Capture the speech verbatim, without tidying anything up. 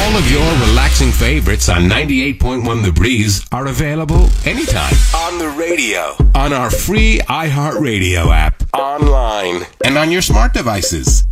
All of your relaxing favorites on ninety-eight point one The Breeze are available anytime. On the radio. On our free iHeartRadio app. Online. And on your smart devices.